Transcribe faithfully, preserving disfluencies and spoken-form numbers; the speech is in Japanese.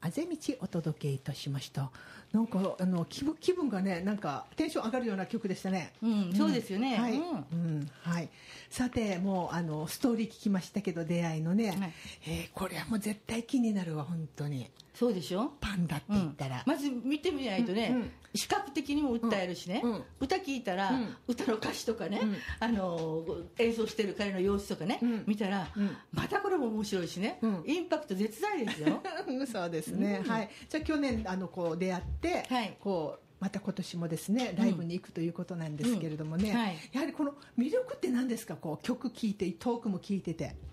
あぜ道お届けいたしました。なんかあの気分、気分がねなんかテンション上がるような曲でしたね。 うん、そうですよね。 はい、 うんうんはい、さてもうあのストーリー聞きましたけど出会いのね、はい、えー、これはもう絶対気になるわ本当に。 そうでしょ。 パンダって言ったら、うん、 まず見てみないとね、うんうん、視覚的にも訴えるしね、うん、歌聞いたら、うん、歌の歌詞とかね、うん、あの演奏してる彼の様子とかね、うん、見たら、うん、またこれも面白いしね、うん、インパクト絶大ですよそうですね、うん、はい、じゃあ去年あのこう出会って、はい、こうまた今年もですねライブに行くということなんですけれどもね、うんうんはい、やはりこの魅力って何ですか、こう曲聴いてトークも聴いてて。